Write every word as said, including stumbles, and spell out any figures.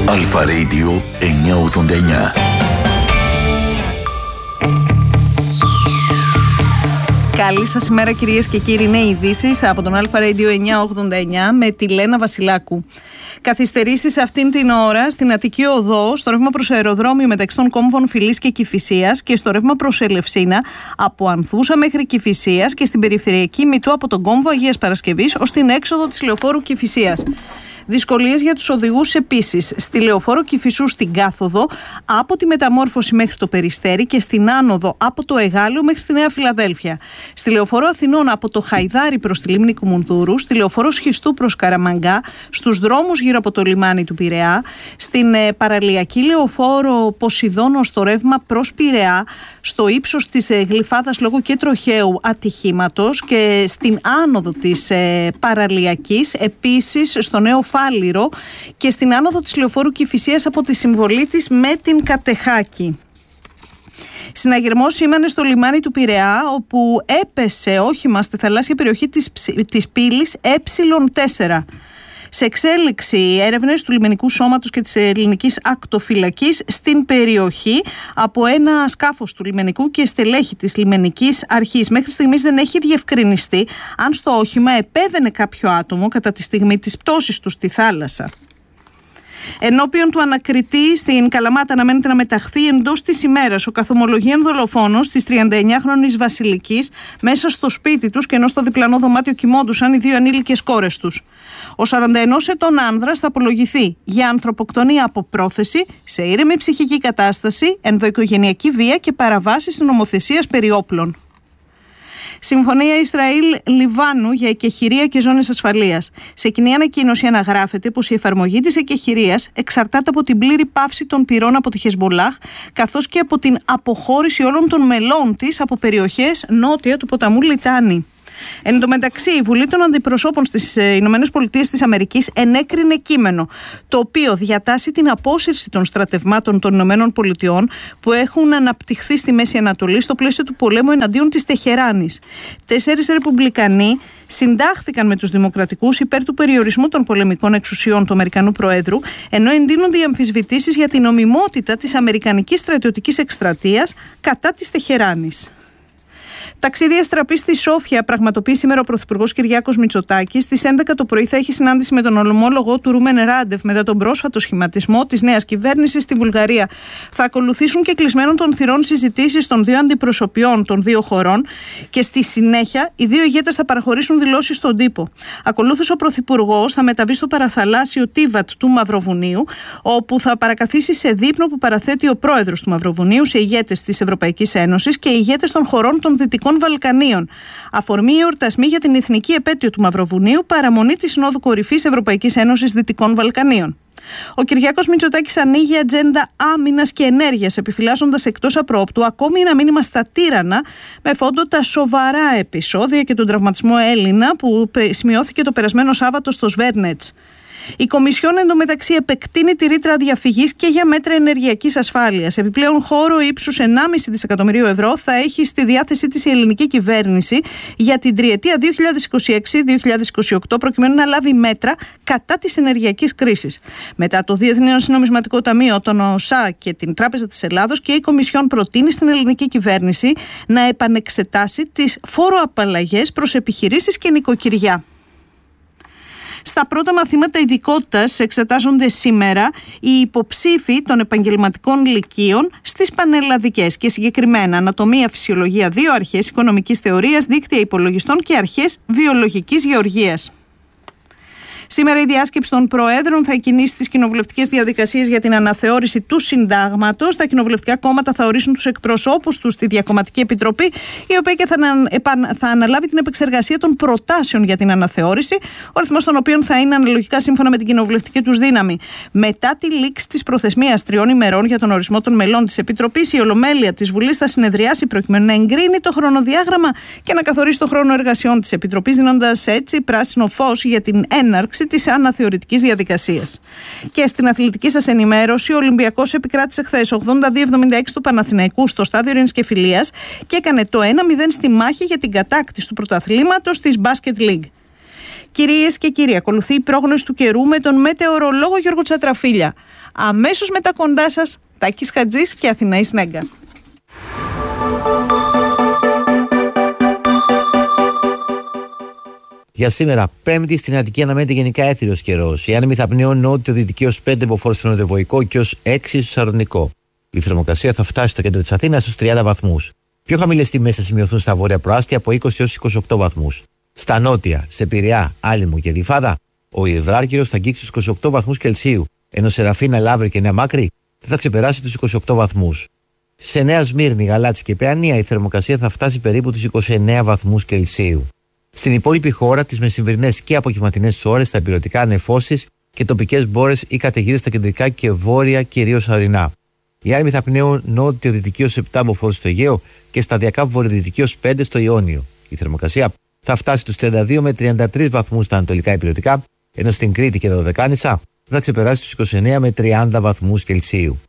Αλφα Radio εννιακόσια ογδόντα εννιά. Καλή σας ημέρα κυρίες και κύριοι, είναι ειδήσεις από τον Αλφα Radio εννιακόσια ογδόντα εννιά με τη Λένα Βασιλάκου. Καθυστερήσεις αυτήν την ώρα στην Αττική Οδό, στο ρεύμα προς αεροδρόμιο μεταξύ των κόμβων Φυλής και Κηφισίας και στο ρεύμα προς Ελευσίνα από Ανθούσα μέχρι Κηφισίας και στην περιφερειακή μητού από τον κόμβο Αγίας Παρασκευής ως την έξοδο της λεωφόρου Κηφισίας. Δυσκολίες για τους οδηγούς επίσης στη λεωφόρο Κηφισού στην κάθοδο από τη Μεταμόρφωση μέχρι το Περιστέρι και στην άνοδο από το Εγάλεο μέχρι τη Νέα Φιλαδέλφια. Στη λεωφόρο Αθηνών από το Χαϊδάρι προς τη λίμνη Κουμουνδούρου, στη λεωφόρο Σχιστού προς Καραμαγκά, στους δρόμους γύρω από το λιμάνι του Πειραιά, στην ε, παραλιακή λεωφόρο Ποσειδώνο στο ρεύμα προς Πειραιά, στο ύψος της ε, Γλυφάδας λόγω και τροχαίου ατυχήματος και στην άνοδο της ε, παραλιακής, επίσης στο Νέο Φάληρο και στην άνοδο της λεωφόρου Κηφισίας από τη συμβολή της με την Κατεχάκη. Συναγερμός σήμανε στο λιμάνι του Πειραιά, όπου έπεσε όχημα στη θαλάσσια περιοχή της, της πύλης Ε τέσσερα. Σε εξέλιξη έρευνες του λιμενικού σώματος και της ελληνικής ακτοφυλακής στην περιοχή από ένα σκάφος του λιμενικού και στελέχη της λιμενικής αρχής. Μέχρι στιγμής δεν έχει διευκρινιστεί αν στο όχημα επέβαινε κάποιο άτομο κατά τη στιγμή της πτώσης του στη θάλασσα. Ενώπιον του ανακριτή στην Καλαμάτα αναμένεται να μεταχθεί εντός της ημέρας ο καθομολογίαν δολοφόνος της τριανταεννιάχρονης Βασιλικής μέσα στο σπίτι τους και ενώ στο διπλανό δωμάτιο κοιμόντουσαν οι δύο ανήλικες κόρες τους. Ο σαρανταενός ετών άνδρας θα απολογηθεί για ανθρωποκτονία από πρόθεση σε ήρεμη ψυχική κατάσταση, ενδοοικογενειακή βία και παραβάσεις της νομοθεσίας περί όπλων. Συμφωνία Ισραήλ-Λιβάνου για εκεχηρία και ζώνες ασφαλείας. Σε κοινή ανακοίνωση αναγράφεται πως η εφαρμογή της εκεχηρίας εξαρτάται από την πλήρη πάυση των πυρών από τη Χεσμολάχ, καθώς και από την αποχώρηση όλων των μελών της από περιοχές νότια του ποταμού Λιτάνη. Εν τω μεταξύ, η Βουλή των Αντιπροσώπων στις Ηνωμένες Πολιτείες της Αμερικής ενέκρινε κείμενο, το οποίο διατάσσει την απόσυρση των στρατευμάτων των Ηνωμένων Πολιτειών που έχουν αναπτυχθεί στη Μέση Ανατολή στο πλαίσιο του πολέμου εναντίον της Τεχεράνης. Τέσσερις ρεπουμπλικανοί συντάχθηκαν με τους δημοκρατικούς υπέρ του περιορισμού των πολεμικών εξουσιών του Αμερικανού Προέδρου, ενώ εντείνονται οι αμφισβητήσεις για την νομιμότητα της αμερικανικής στρατιωτικής εκστρατείας κατά της Τεχεράνης. Ταξίδι αστραπή στη Σόφια πραγματοποιεί σήμερα ο Πρωθυπουργός Κυριάκος Μητσοτάκης. Στις έντεκα το πρωί θα έχει συνάντηση με τον ομόλογο του Ρούμεν Ράντεφ μετά τον πρόσφατο σχηματισμό της νέας κυβέρνησης στη Βουλγαρία. Θα ακολουθήσουν και κλεισμένων των θυρών συζητήσεις των δύο αντιπροσωπιών των δύο χωρών και στη συνέχεια οι δύο ηγέτες θα παραχωρήσουν δηλώσεις στον τύπο. Ακολούθως ο Πρωθυπουργός θα μεταβεί στο παραθαλάσσιο Τίβατ του Μαυροβουνίου, όπου θα παρακαθίσει σε δείπνο που παραθέτει ο πρόεδρος του Μαυροβουνίου σε ηγέτες της Ευρωπαϊκής Ένωσης και ηγέτες των χωρών των Δυτικών Βαλκανίων. Αφορμή οι εορτασμοί για την εθνική επέτειο του Μαυροβουνίου, παραμονή της Συνόδου Κορυφής Ευρωπαϊκής Ένωσης Δυτικών Βαλκανίων. Ο Κυριάκος Μητσοτάκης ανοίγει ατζέντα άμυνας και ενέργειας, επιφυλάσσοντας εκτός απρόπτου ακόμη ένα μήνυμα στα τύρανα με φόντο τα σοβαρά επεισόδια και τον τραυματισμό Έλληνα που σημειώθηκε το περασμένο Σάββατο στο Σβέρνετς. Η Κομισιόν εντωμεταξύ επεκτείνει τη ρήτρα διαφυγής και για μέτρα ενεργειακής ασφάλειας. Επιπλέον, χώρο ύψους ενάμιση δισεκατομμυρίου ευρώ θα έχει στη διάθεσή της η ελληνική κυβέρνηση για την τριετία δύο χιλιάδες είκοσι έξι δύο χιλιάδες είκοσι οκτώ, προκειμένου να λάβει μέτρα κατά της ενεργειακής κρίσης. Μετά το Διεθνές Νομισματικό Ταμείο, τον ΟΣΑ και την Τράπεζα της Ελλάδος, και η Κομισιόν προτείνει στην ελληνική κυβέρνηση να επανεξετάσει τις φόροαπαλλαγές προς επιχειρήσεις και νοικοκυριά. Στα πρώτα μαθήματα ειδικότητας εξετάζονται σήμερα οι υποψήφοι των επαγγελματικών λυκείων στις πανελλαδικές και συγκεκριμένα ανατομία, φυσιολογία δύο, αρχές οικονομικής θεωρίας, δίκτυα υπολογιστών και αρχές βιολογικής γεωργίας. Σήμερα η διάσκεψη των Προέδρων θα εκκινήσει τις κοινοβουλευτικές διαδικασίες για την αναθεώρηση του συντάγματος. Τα κοινοβουλευτικά κόμματα θα ορίσουν τους εκπροσώπους τους στη Διακομματική Επιτροπή, η οποία και θα, ανα... θα αναλάβει την επεξεργασία των προτάσεων για την αναθεώρηση, ο αριθμός των οποίων θα είναι αναλογικά σύμφωνα με την κοινοβουλευτική τους δύναμη. Μετά τη λήξη της προθεσμίας τριών ημερών για τον ορισμό των μελών της Επιτροπής, η Ολομέλεια της Βουλής θα συνεδριάσει προκειμένου να εγκρίνει το χρονοδιάγραμμα και να καθορίσει το χρόνο εργασιών της Επιτροπής, δίνοντας έτσι πράσινο φως για την έναρξη της αναθεωρητικής διαδικασίας. Και στην αθλητική σας ενημέρωση, ο Ολυμπιακός επικράτησε χθες ογδόντα δύο εβδομήντα έξι του Παναθηναϊκού στο στάδιο Ειρήνης και Φιλίας και έκανε το ένα μηδέν στη μάχη για την κατάκτηση του πρωταθλήματος της Basket League. Κυρίες και κύριοι, ακολουθεί η πρόγνωση του καιρού με τον μετεωρολόγο Γιώργο Τσατραφίλια. Αμέσως μετά κοντά σας, Τάκης Χατζής και Αθηναής Νέγκα. Για σήμερα, Πέμπτη, στην Αττική αναμένεται γενικά έθριος καιρός. Οι άνεμοι θα πνέουν νότιο-δυτική ως πέντε μποφόρ στο νοτιοβοϊκό και ως έξι στο σαρονικό. Η θερμοκρασία θα φτάσει στο κέντρο της Αθήνας στους τριάντα βαθμούς. Πιο χαμηλές τιμές θα σημειωθούν στα βόρεια προάστια από είκοσι έως είκοσι οκτώ βαθμούς. Στα νότια, σε Πειραιά, Άλυμο και Γλυφάδα, ο υδράργυρος θα αγγίξει τους είκοσι οκτώ βαθμούς Κελσίου, ενώ σε Ραφίνα, Λαύριο και Νέα Μάκρη δεν θα ξεπεράσει τους είκοσι οκτώ βαθμούς. Σε Νέα Σμύρνη, Γαλάτσι και Παιανία η θερμοκρασία θα φτάσει περίπου τους είκοσι εννέα βαθμούς Κελσίου. Στην υπόλοιπη χώρα, τις μεσημβρινές και απογευματινές ώρες, θα υπηρετικά νεφώσεις και τοπικές μπόρες ή καταιγίδες στα κεντρικά και βόρεια, κυρίως ορεινά. Οι άνεμοι θα πνέουν νότιο-δυτική ως επτά μποφόρ στο Αιγαίο και σταδιακά βορειοδυτική ως πέντε στο Ιόνιο. Η θερμοκρασία θα φτάσει στους τριάντα δύο με τριάντα τρεις βαθμούς στα ανατολικά υπηρετικά, ενώ στην Κρήτη και τα Δωδεκάνησα θα ξεπεράσει τους είκοσι εννέα με τριάντα βαθμούς Κελσίου.